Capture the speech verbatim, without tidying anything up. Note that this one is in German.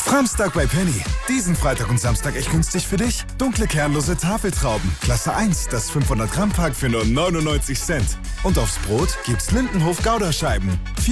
Framstag bei Penny. Diesen Freitag und Samstag echt günstig für dich. Dunkle kernlose Tafeltrauben. Klasse eins, das fünfhundert Gramm Pack für nur neunundneunzig Cent. Und aufs Brot gibt's Lindenhof Gouda-Scheiben.